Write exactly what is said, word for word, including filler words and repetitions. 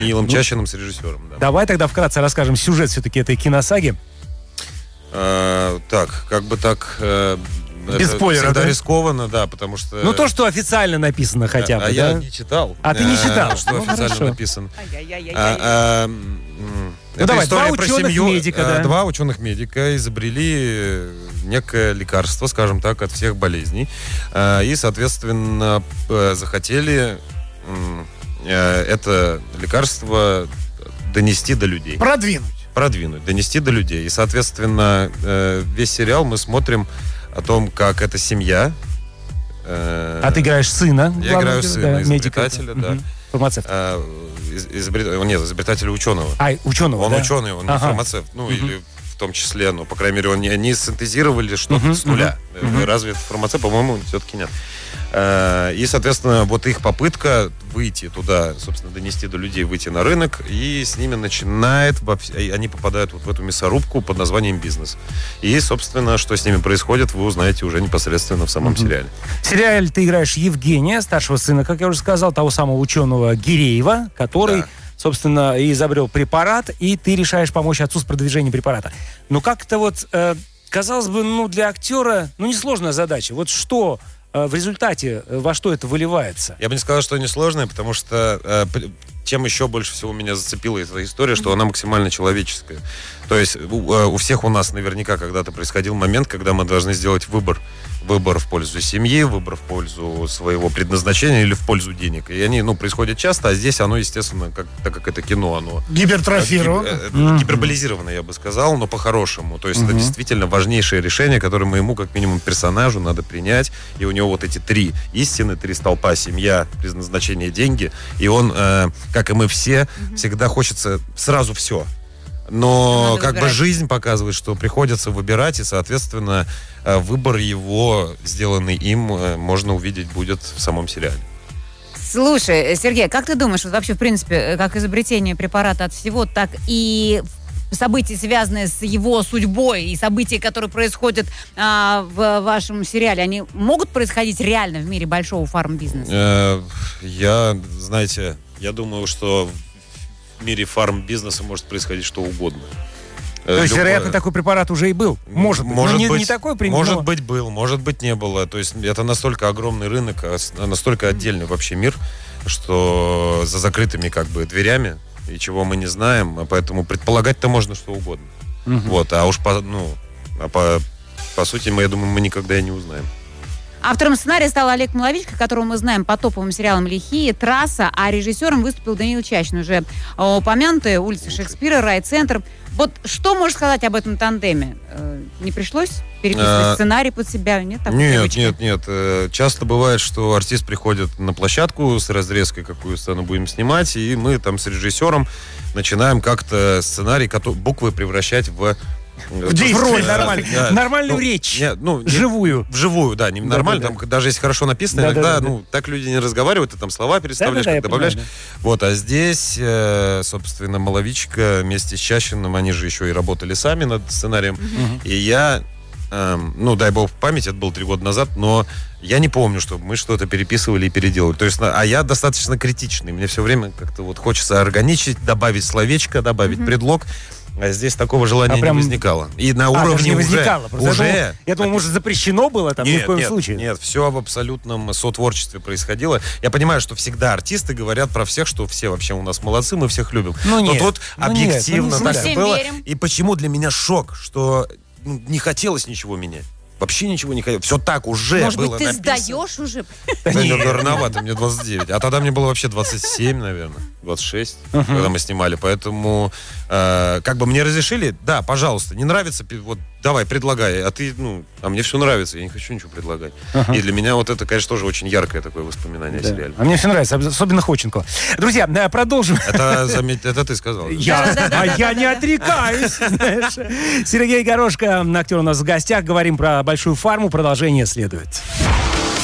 Нилом Чащиным с режиссером, да. Давай тогда вкратце расскажем сюжет все-таки этой киносаги. А, так, как бы так... Э, Без спойлеров, всегда да? рискованно, да, потому что... Ну, то, что официально написано хотя бы, а, а да? я не читал. А ты не читал? Что Ну, официально хорошо. написано. Ай-яй-яй-яй-яй. А, а, м, Ну, это давай, история два про ученых семью. медика, а, да. Два ученых-медика изобрели некое лекарство, скажем так, от всех болезней. А, и, соответственно, п- захотели м, э, это лекарство донести до людей. Продвинуть. Продвинуть, донести до людей. И, соответственно, э, весь сериал мы смотрим о том, как эта семья... э, А ты играешь сына. Я главного играю героя, сына, да, медика. изобретателя, да. Мгм. Фармацевт. э, из- изобрет- Нет, изобретателя ученого. А, ученого, Он да? ученый, он не Ага. фармацевт. Ну, Мгм. или в том числе, ну, по крайней мере, он не, они синтезировали что-то Мгм, с нуля. мгм, мгм. Разве это фармацевт? По-моему, все-таки нет. Э, И, соответственно, вот их попытка выйти туда, собственно, донести до людей, выйти на рынок, и с ними начинает, во вс- и они попадают вот в эту мясорубку под названием бизнес. И, собственно, что с ними происходит, вы узнаете уже непосредственно в самом Мгм. сериале. В сериале ты играешь Евгения, старшего сына, как я уже сказал, того самого ученого Гиреева, который, Да. собственно, и изобрел препарат, и ты решаешь помочь отцу с продвижением препарата. Но как-то вот, э, казалось бы, ну, для актера, ну, несложная задача. Вот что э, в результате, э, во что это выливается? Я бы не сказал, что несложное, потому что э, п- чем еще больше всего меня зацепила эта история, что она максимально человеческая. То есть у, э, у всех у нас наверняка когда-то происходил момент, когда мы должны сделать выбор. Выбор в пользу семьи, выбор в пользу своего предназначения или в пользу денег. И они, ну, происходят часто, а здесь оно, естественно, как, так как это кино, оно... Гипертрофирован. Гип- э, Мгм. Гиперболизировано, я бы сказал, но по-хорошему. То есть Мгм. это действительно важнейшее решение, которое моему, как минимум, персонажу надо принять. И у него вот эти три истины, три столпа: семья, предназначение, деньги. И он, э, как и мы все, всегда хочется сразу все. Но Надо как бы выбирать. жизнь показывает, что приходится выбирать, и, соответственно, э, выбор его, сделанный им, э, можно увидеть будет в самом сериале. Слушай, Сергей, как ты думаешь, вот вообще, в принципе, как изобретение препарата от всего, так и события, связанные с его судьбой, и события, которые происходят а, в вашем сериале, они могут происходить реально в мире большого фармбизнеса? Э, Я, знаете, я думаю, что в мире фарм-бизнеса может происходить что угодно. Э, То есть, любое- вероятно, такой препарат уже и был. Может быть. Может Ну, не, быть, не такой пример, может но- быть, был, может быть, не было. То есть это настолько огромный рынок, а с- настолько отдельный вообще мир, что за закрытыми как бы дверями, и чего мы не знаем, а поэтому предполагать-то можно что угодно. Мгм. Вот, а уж по, ну, а по, по сути, мы, я думаю, мы никогда и не узнаем. Автором сценария стал Олег Маловичка, которого мы знаем по топовым сериалам «Лихие», «Трасса», а режиссером выступил Даниил Чащин, уже э, упомянутые «Улица Шекспира», «Райцентр». Вот что можешь сказать об этом тандеме? Э, Не пришлось переписывать А, сценарий под себя? Нет такой Нет, привычки? нет, нет. Э, Часто бывает, что артист приходит на площадку с разрезкой, какую сцену будем снимать, и мы там с режиссером начинаем как-то сценарий, кото- буквы превращать в... В В роль Да, нормальную. да. Нормальную Ну, речь. не- ну, не- Живую. Вживую, да, не Да, нормально. да, да. Там, даже если хорошо написано, Да, да, иногда, да, да. ну, так люди не разговаривают, ты там слова переставляешь, Да-да-да, как я добавляешь. понимаю, Вот, а здесь, э, собственно, Маловичка вместе с Чащиным, они же еще и работали сами над сценарием. Мгм. И я, эм, ну, дай бог память, это было три года назад, но я не помню, чтобы мы что-то переписывали и переделывали. То есть, на- а я достаточно критичный. Мне все время как-то вот хочется органичить, добавить словечко, добавить предлог. А здесь такого желания А прям- не возникало. И на А, уровне даже не уже, возникало. Просто уже Я думал, я думал, может, запрещено было там ни в нет, коем нет, случае. нет, все в абсолютном сотворчестве происходило. Я понимаю, что всегда артисты говорят про всех, что все вообще у нас молодцы, мы всех любим. Ну, Но нет, тут ну, нет, объективно ну, не так всегда. и Всем было. верим. И почему для меня шок, что ну, не хотелось ничего менять. Вообще ничего не хотелось. Все так уже Может было быть, ты написано. сдаешь уже? Да нет, рановато, мне двадцать девять. А тогда мне было вообще двадцать семь, наверное, двадцать шесть, когда мы снимали. Поэтому, э, как бы мне разрешили, да, пожалуйста, не нравится, пи- вот давай, предлагай. А ты, ну, а мне все нравится, я не хочу ничего предлагать. Ага. И для меня вот это, конечно, тоже очень яркое такое воспоминание Да. о сериале. А мне все нравится, особенно Ходченко. Друзья, э, продолжим. Это, заметь, это ты сказал. да? Я, Да-да-да-да-да-да. а я не отрекаюсь, знаешь. Сергей Горошко, актер у нас в гостях. Говорим про большую фарму. Продолжение следует.